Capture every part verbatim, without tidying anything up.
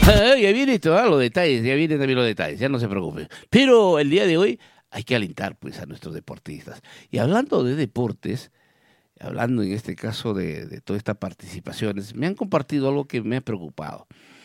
Ya viene esto, ¿eh? Los detalles, ya vienen también los detalles, ya no se preocupen. Pero el día de hoy hay que alentar pues a nuestros deportistas. Y hablando de deportes, hablando en este caso de, de todas estas participaciones, me han compartido algo que me ha preocupado.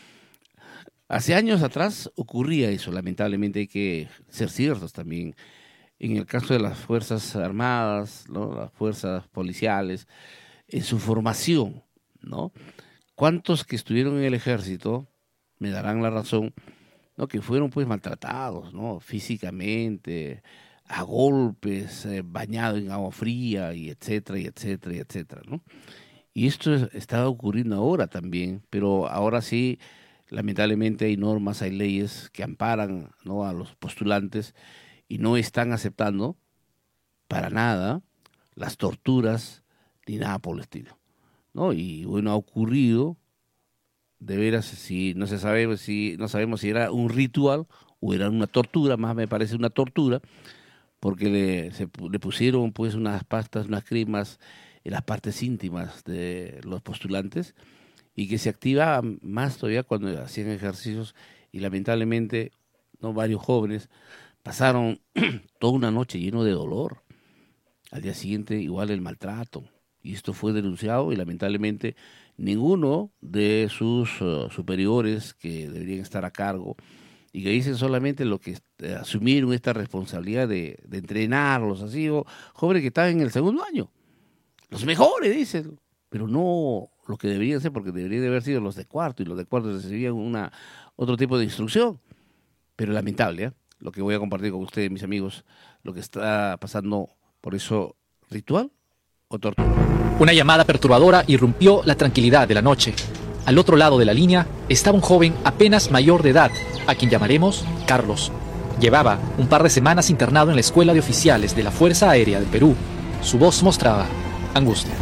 Hace años atrás ocurría eso, lamentablemente hay que ser ciertos también. En el caso de las Fuerzas Armadas, ¿no? Las fuerzas policiales, en su formación, ¿no? ¿Cuántos que estuvieron en el ejército me darán la razón, ¿no? Que fueron pues maltratados, ¿no? Físicamente, a golpes, eh, bañados en agua fría, y etcétera, y etcétera, y etcétera, ¿no? Y esto es, está ocurriendo ahora también, pero ahora sí, lamentablemente hay normas, hay leyes que amparan, ¿no? A los postulantes y no están aceptando para nada las torturas ni nada por el estilo, ¿no? Y bueno, ha ocurrido, de veras, si no se sabe, si no sabemos si era un ritual o era una tortura, más me parece una tortura, porque le, se, le pusieron pues unas pastas, unas cremas en las partes íntimas de los postulantes y que se activaba más todavía cuando hacían ejercicios y lamentablemente, ¿no? Varios jóvenes pasaron toda una noche lleno de dolor. Al día siguiente igual el maltrato. Y esto fue denunciado y lamentablemente ninguno de sus uh, superiores que deberían estar a cargo y que dicen solamente lo que eh, asumieron esta responsabilidad de, de entrenarlos así, o jóvenes que estaban en el segundo año. Los mejores, dicen, pero no lo que deberían ser, porque deberían de haber sido los de cuarto y los de cuarto recibían una, otro tipo de instrucción. Pero lamentable, ¿eh? Lo que voy a compartir con ustedes, mis amigos, lo que está pasando, por eso, ritual o tortura. Una llamada perturbadora irrumpió la tranquilidad de la noche. Al otro lado de la línea estaba un joven apenas mayor de edad, a quien llamaremos Carlos. Llevaba un par de semanas internado en la Escuela de Oficiales de la Fuerza Aérea del Perú. Su voz mostraba angustia.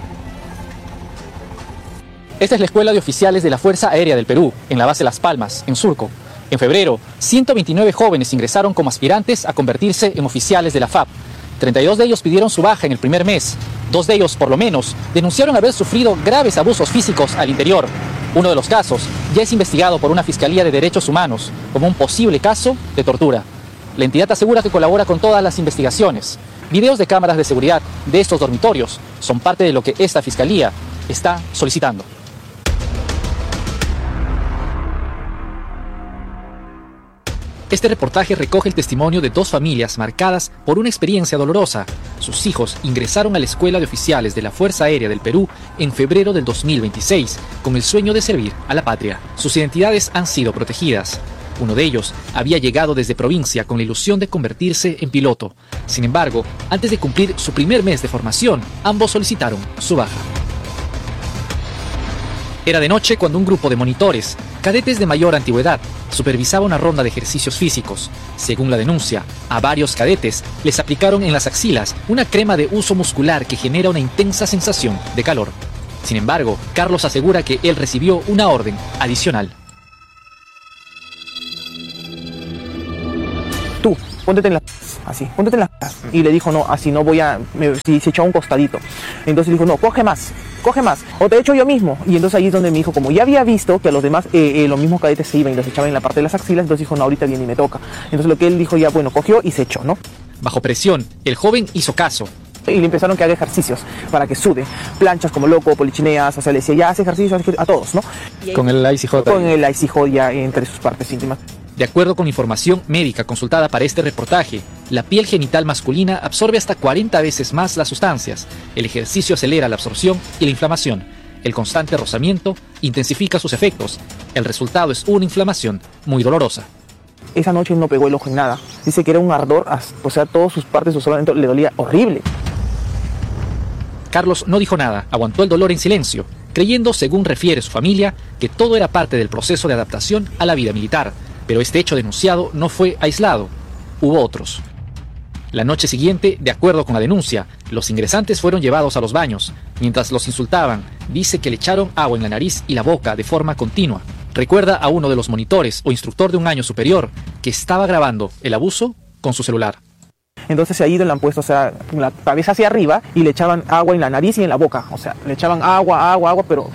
Esta es la Escuela de Oficiales de la Fuerza Aérea del Perú, en la base Las Palmas, en Surco. En febrero, ciento veintinueve jóvenes ingresaron como aspirantes a convertirse en oficiales de la F A P. treinta y dos de ellos pidieron su baja en el primer mes. Dos de ellos, por lo menos, denunciaron haber sufrido graves abusos físicos al interior. Uno de los casos ya es investigado por una Fiscalía de Derechos Humanos como un posible caso de tortura. La entidad asegura que colabora con todas las investigaciones. Videos de cámaras de seguridad de estos dormitorios son parte de lo que esta Fiscalía está solicitando. Este reportaje recoge el testimonio de dos familias marcadas por una experiencia dolorosa. Sus hijos ingresaron a la Escuela de Oficiales de la Fuerza Aérea del Perú en febrero del dos mil veintiséis, con el sueño de servir a la patria. Sus identidades han sido protegidas. Uno de ellos había llegado desde provincia con la ilusión de convertirse en piloto. Sin embargo, antes de cumplir su primer mes de formación, ambos solicitaron su baja. Era de noche cuando un grupo de monitores, cadetes de mayor antigüedad, supervisaba una ronda de ejercicios físicos. Según la denuncia, a varios cadetes les aplicaron en las axilas una crema de uso muscular que genera una intensa sensación de calor. Sin embargo, Carlos asegura que él recibió una orden adicional. Tú, póntete en la... así, póntete en la... Y le dijo, no, así no voy a... Me, si, se echó a un costadito. Entonces le dijo, no, coge más, coge más, o te echo yo mismo. Y entonces ahí es donde me dijo, como ya había visto que a los demás, eh, eh, los mismos cadetes se iban y los echaban en la parte de las axilas, entonces dijo, no, ahorita viene y me toca. Entonces lo que él dijo, ya, bueno, cogió y se echó, ¿no? Bajo presión, el joven hizo caso. Y le empezaron que haga ejercicios para que sude, planchas como loco, polichineas, o sea, le decía, ya hace ejercicios a todos, ¿no? Con el I C J. Con el I C J ya entre sus partes íntimas. De acuerdo con información médica consultada para este reportaje, la piel genital masculina absorbe hasta cuarenta veces más las sustancias. El ejercicio acelera la absorción y la inflamación. El constante rozamiento intensifica sus efectos. El resultado es una inflamación muy dolorosa. Esa noche no pegó el ojo en nada. Dice que era un ardor, o sea, todas sus partes de su adentro le dolía horrible. Carlos no dijo nada, aguantó el dolor en silencio, creyendo, según refiere su familia, que todo era parte del proceso de adaptación a la vida militar. Pero este hecho denunciado no fue aislado, hubo otros. La noche siguiente, de acuerdo con la denuncia, los ingresantes fueron llevados a los baños. Mientras los insultaban, dice que le echaron agua en la nariz y la boca de forma continua. Recuerda a uno de los monitores o instructor de un año superior que estaba grabando el abuso con su celular. Entonces ahí le han puesto, o sea, la cabeza hacia arriba y le echaban agua en la nariz y en la boca. O sea, le echaban agua, agua, agua, pero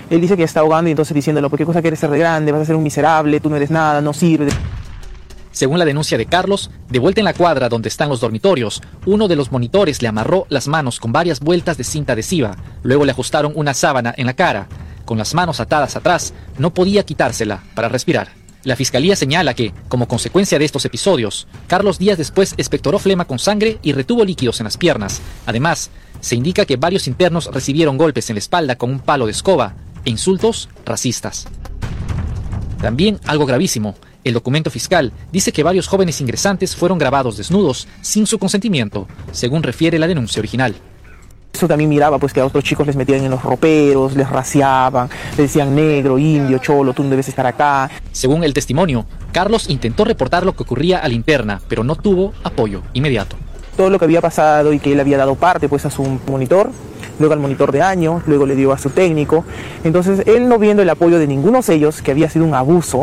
Él dice que está ahogando y entonces diciéndolo, ¿por qué cosa quieres ser de grande? Vas a ser un miserable, tú no eres nada, no sirves. Según la denuncia de Carlos, de vuelta en la cuadra donde están los dormitorios, uno de los monitores le amarró las manos con varias vueltas de cinta adhesiva. Luego le ajustaron una sábana en la cara. Con las manos atadas atrás, no podía quitársela para respirar. La fiscalía señala que, como consecuencia de estos episodios, Carlos días después expectoró flema con sangre y retuvo líquidos en las piernas. Además, se indica que varios internos recibieron golpes en la espalda con un palo de escoba e insultos racistas. También algo gravísimo. El documento fiscal dice que varios jóvenes ingresantes fueron grabados desnudos sin su consentimiento, según refiere la denuncia original. Eso también miraba pues que a otros chicos les metían en los roperos, les raciaban, les decían negro, indio, cholo, tú no debes estar acá. Según el testimonio, Carlos intentó reportar lo que ocurría a la interna, pero no tuvo apoyo inmediato. Todo lo que había pasado y que él había dado parte pues a su monitor, luego al monitor de año, luego le dio a su técnico. Entonces él, no viendo el apoyo de ninguno de ellos, que había sido un abuso.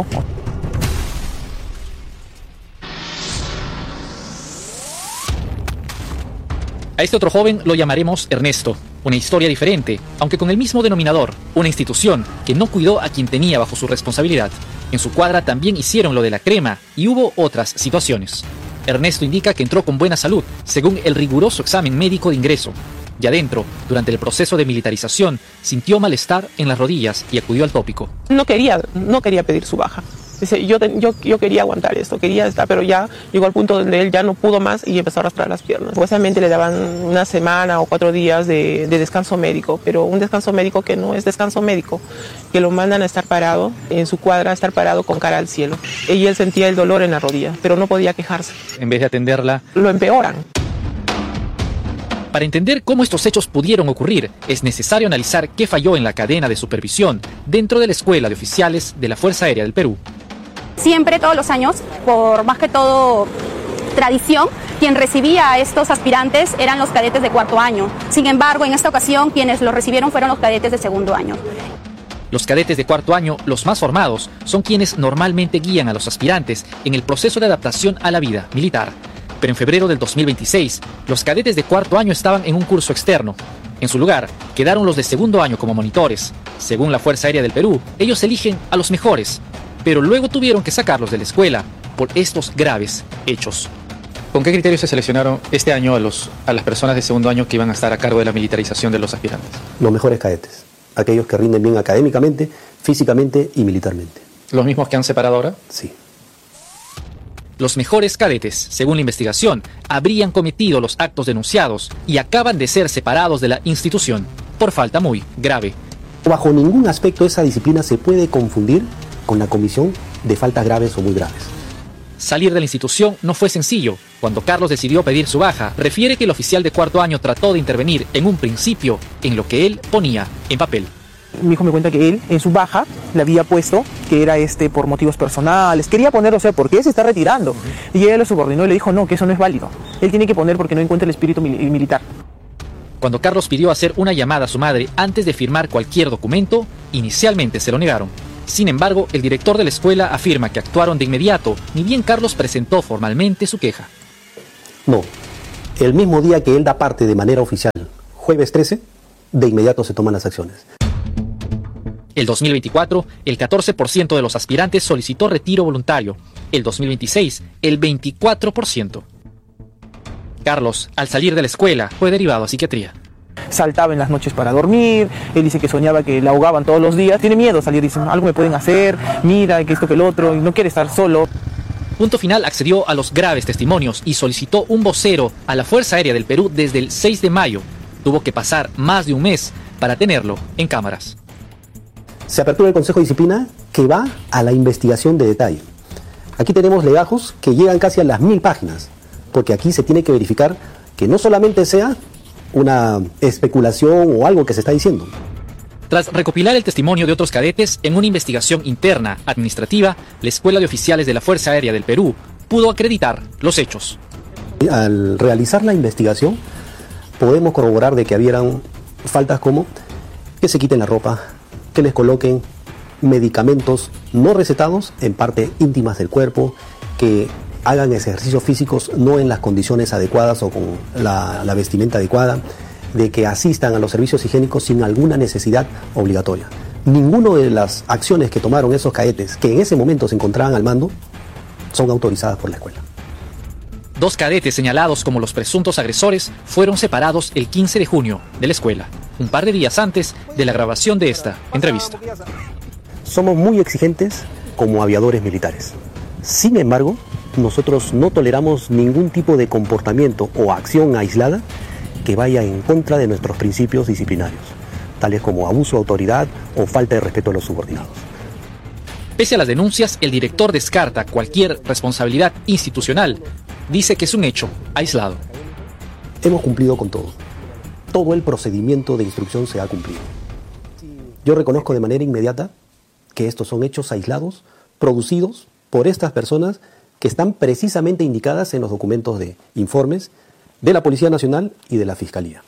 A este otro joven lo llamaremos Ernesto, una historia diferente, aunque con el mismo denominador, una institución que no cuidó a quien tenía bajo su responsabilidad. En su cuadra también hicieron lo de la crema y hubo otras situaciones. Ernesto indica que entró con buena salud, según el riguroso examen médico de ingreso. Y adentro, durante el proceso de militarización, sintió malestar en las rodillas y acudió al tópico. No quería, no quería pedir su baja. Dice, yo, yo, yo quería aguantar esto, quería estar, pero ya llegó al punto donde él ya no pudo más y empezó a arrastrar las piernas. Supuestamente le daban una semana o cuatro días de, de descanso médico, pero un descanso médico que no es descanso médico, que lo mandan a estar parado en su cuadra, a estar parado con cara al cielo. Y él sentía el dolor en la rodilla, pero no podía quejarse. En vez de atenderla, lo empeoran. Para entender cómo estos hechos pudieron ocurrir, es necesario analizar qué falló en la cadena de supervisión dentro de la Escuela de Oficiales de la Fuerza Aérea del Perú. Siempre, todos los años, por más que todo tradición, quien recibía a estos aspirantes eran los cadetes de cuarto año. Sin embargo, en esta ocasión, quienes los recibieron fueron los cadetes de segundo año. Los cadetes de cuarto año, los más formados, son quienes normalmente guían a los aspirantes en el proceso de adaptación a la vida militar. Pero en febrero del dos mil veintiséis, los cadetes de cuarto año estaban en un curso externo. En su lugar, quedaron los de segundo año como monitores. Según la Fuerza Aérea del Perú, ellos eligen a los mejores, pero luego tuvieron que sacarlos de la escuela por estos graves hechos. ¿Con qué criterios se seleccionaron este año a, los, a las personas de segundo año que iban a estar a cargo de la militarización de los aspirantes? Los mejores cadetes, aquellos que rinden bien académicamente, físicamente y militarmente. ¿Los mismos que han separado ahora? Sí. Los mejores cadetes, según la investigación, habrían cometido los actos denunciados y acaban de ser separados de la institución por falta muy grave. Bajo ningún aspecto esa disciplina se puede confundir con la comisión de faltas graves o muy graves. Salir de la institución no fue sencillo. Cuando Carlos decidió pedir su baja, refiere que el oficial de cuarto año trató de intervenir en un principio en lo que él ponía en papel. Mi hijo me cuenta que él en su baja le había puesto que era este por motivos personales. Quería poner, o sea, porque él se está retirando. Y ella lo subordinó y le dijo, no, que eso no es válido. Él tiene que poner porque no encuentra el espíritu mil- militar. Cuando Carlos pidió hacer una llamada a su madre antes de firmar cualquier documento, inicialmente se lo negaron. Sin embargo, el director de la escuela afirma que actuaron de inmediato, ni bien Carlos presentó formalmente su queja. No, el mismo día que él da parte de manera oficial, jueves trece, de inmediato se toman las acciones. El dos mil veinticuatro, el catorce por ciento de los aspirantes solicitó retiro voluntario. El dos mil veintiséis, el veinticuatro por ciento. Carlos, al salir de la escuela, fue derivado a psiquiatría. Saltaba en las noches para dormir, él dice que soñaba que la ahogaban todos los días, tiene miedo a salir, dice, algo me pueden hacer, mira, que esto que el otro, y no quiere estar solo. Punto Final accedió a los graves testimonios y solicitó un vocero a la Fuerza Aérea del Perú desde el seis de mayo. Tuvo que pasar más de un mes para tenerlo en cámaras. Se apertura el Consejo de Disciplina que va a la investigación de detalle. Aquí tenemos legajos que llegan casi a las mil páginas, porque aquí se tiene que verificar que no solamente sea una especulación o algo que se está diciendo. Tras recopilar el testimonio de otros cadetes en una investigación interna administrativa, la Escuela de Oficiales de la Fuerza Aérea del Perú pudo acreditar los hechos. Al realizar la investigación, podemos corroborar de que habieran faltas como que se quiten la ropa, que les coloquen medicamentos no recetados en partes íntimas del cuerpo, que hagan ejercicios físicos no en las condiciones adecuadas o con la, la vestimenta adecuada, de que asistan a los servicios higiénicos sin alguna necesidad obligatoria. Ninguna de las acciones que tomaron esos cadetes, que en ese momento se encontraban al mando, son autorizadas por la escuela. Dos cadetes señalados como los presuntos agresores fueron separados el quince de junio de la escuela, un par de días antes de la grabación de esta entrevista. Somos muy exigentes como aviadores militares. Sin embargo, nosotros no toleramos ningún tipo de comportamiento o acción aislada que vaya en contra de nuestros principios disciplinarios, tales como abuso de autoridad o falta de respeto a los subordinados. Pese a las denuncias, el director descarta cualquier responsabilidad institucional. Dice que es un hecho aislado. Hemos cumplido con todo. Todo el procedimiento de instrucción se ha cumplido. Yo reconozco de manera inmediata que estos son hechos aislados, producidos por estas personas que están precisamente indicadas en los documentos de informes de la Policía Nacional y de la Fiscalía.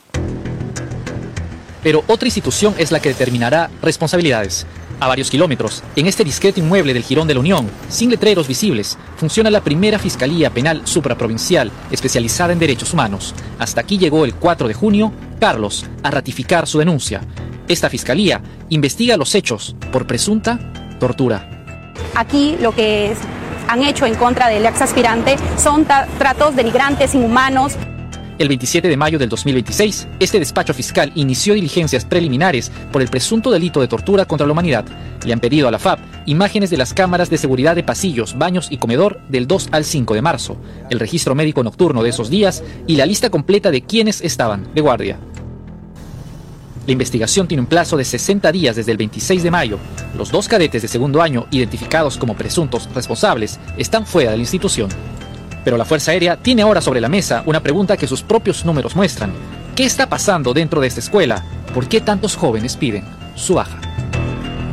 Pero otra institución es la que determinará responsabilidades. A varios kilómetros, en este discreto inmueble del Jirón de la Unión, sin letreros visibles, funciona la primera Fiscalía Penal Supraprovincial especializada en derechos humanos. Hasta aquí llegó el cuatro de junio, Carlos, a ratificar su denuncia. Esta fiscalía investiga los hechos por presunta tortura. Aquí lo que han hecho en contra del ex aspirante son tratos denigrantes, inhumanos. El veintisiete de mayo del dos mil veintiséis, este despacho fiscal inició diligencias preliminares por el presunto delito de tortura contra la humanidad. Le han pedido a la F A P imágenes de las cámaras de seguridad de pasillos, baños y comedor del dos al cinco de marzo, el registro médico nocturno de esos días y la lista completa de quienes estaban de guardia. La investigación tiene un plazo de sesenta días desde el veintiséis de mayo. Los dos cadetes de segundo año, identificados como presuntos responsables, están fuera de la institución. Pero la Fuerza Aérea tiene ahora sobre la mesa una pregunta que sus propios números muestran. ¿Qué está pasando dentro de esta escuela? ¿Por qué tantos jóvenes piden su baja?